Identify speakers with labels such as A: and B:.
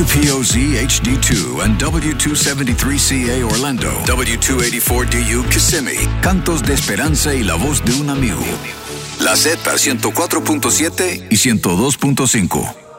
A: POZ HD2 and W273CA Orlando, W284DU Kissimmee, Cantos de Esperanza y la voz de un amigo. La Z 104.7 y 102.5.